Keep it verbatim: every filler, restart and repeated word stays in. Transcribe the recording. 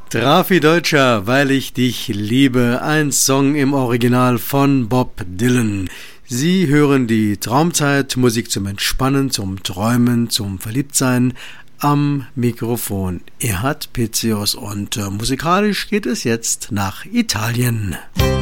Drafi Deutscher, weil ich dich liebe, ein Song im Original von Bob Dylan. Sie hören die Traumzeit, Musik zum Entspannen, zum Träumen, zum Verliebtsein am Mikrofon. Erhard Pezius und äh, musikalisch geht es jetzt nach Italien.